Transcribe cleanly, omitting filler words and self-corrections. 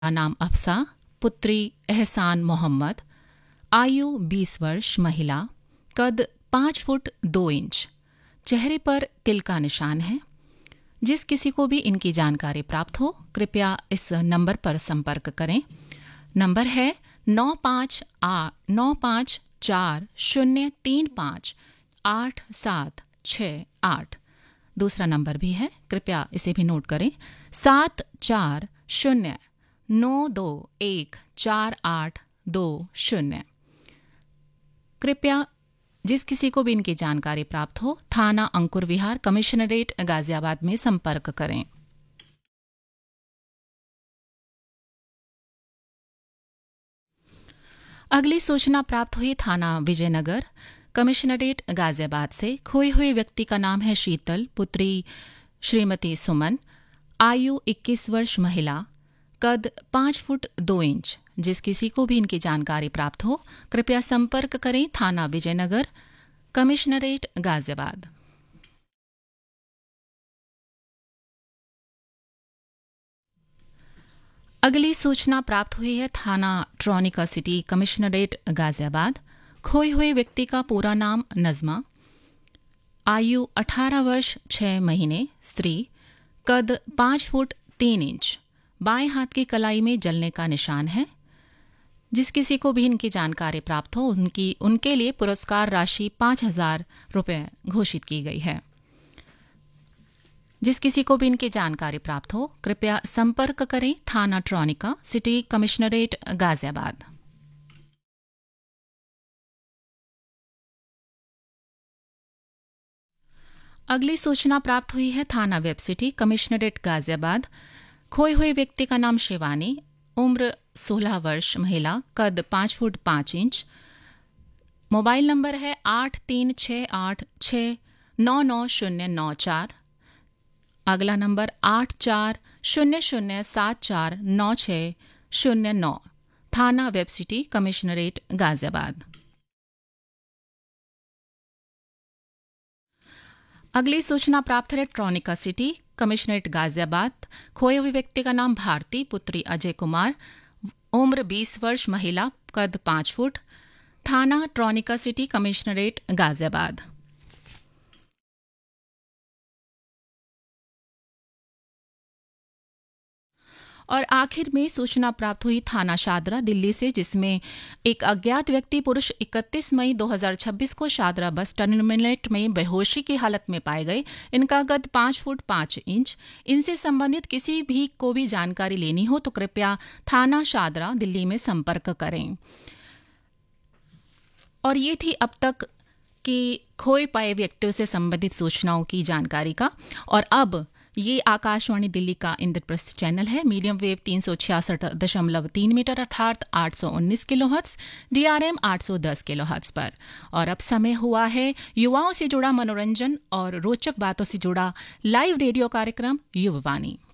का नाम अफसा, पुत्री एहसान मोहम्मद, आयु 20 वर्ष, महिला, कद 5 फुट 2 इंच, चेहरे पर तिल का निशान है। जिस किसी को भी इनकी जानकारी प्राप्त हो कृपया इस नंबर पर संपर्क करें। नंबर है 9540358768। दूसरा नंबर भी है, कृपया इसे भी नोट करें, 7409214820। कृपया जिस किसी को भी इनकी जानकारी प्राप्त हो थाना अंकुर विहार, कमिश्नरेट गाजियाबाद में संपर्क करें। अगली सूचना प्राप्त हुई थाना विजयनगर, कमिश्नरेट गाजियाबाद से। खोए हुए व्यक्ति का नाम है शीतल, पुत्री श्रीमती सुमन, आयु 21 वर्ष, महिला, कद 5 फुट 2 इंच। जिस किसी को भी इनकी जानकारी प्राप्त हो कृपया संपर्क करें थाना विजयनगर, कमिश्नरेट गाजियाबाद। अगली सूचना प्राप्त हुई है थाना ट्रॉनिका सिटी, कमिश्नरेट गाजियाबाद। खोए हुए व्यक्ति का पूरा नाम नज़मा, आयु 18 वर्ष 6 महीने, स्त्री, कद 5 फुट 3 इंच, बाएं हाथ की कलाई में जलने का निशान है। जिस किसी को भी इनकी जानकारी प्राप्त हो उनके लिए पुरस्कार राशि 5,000 रुपये घोषित की गई है। जिस किसी को भी इनकी जानकारी प्राप्त हो कृपया संपर्क करें थाना ट्रॉनिका सिटी, कमिश्नरेट गाजियाबाद। अगली सूचना प्राप्त हुई है थाना वेब सिटी, कमिश्नरेट गाजियाबाद। खोए हुए व्यक्ति का नाम शिवानी, उम्र 16 वर्ष, महिला, कद 5 फुट 5 इंच, मोबाइल नंबर है 8368699094। अगला नंबर 8400749609। थाना वेब सिटी, कमिश्नरेट गाजियाबाद। अगली सूचना प्राप्त है ट्रॉनिका सिटी, कमिश्नरेट गाजियाबाद। खोए हुए व्यक्ति का नाम भारती, पुत्री अजय कुमार, उम्र 20 वर्ष, महिला, कद 5 फुट। थाना ट्रॉनिका सिटी, कमिश्नरेट गाजियाबाद। और आखिर में सूचना प्राप्त हुई थाना शादरा, दिल्ली से, जिसमें एक अज्ञात व्यक्ति पुरुष 31 मई 2026 को शादरा बस टर्मिनल में बेहोशी की हालत में पाए गए। इनका कद 5 फुट 5 इंच। इनसे संबंधित किसी भी को भी जानकारी लेनी हो तो कृपया थाना शादरा, दिल्ली में संपर्क करें। और ये थी अब तक की खोए पाए व्यक्तियों से संबंधित सूचनाओं की जानकारी का। और अब ये आकाशवाणी दिल्ली का इंद्रप्रस्थ चैनल है, मीडियम वेव 366.3 मीटर अर्थात 819 किलोहर्ट्ज, DRM 810 किलोहर्ट्ज पर। और अब समय हुआ है युवाओं से जुड़ा मनोरंजन और रोचक बातों से जुड़ा लाइव रेडियो कार्यक्रम युववाणी।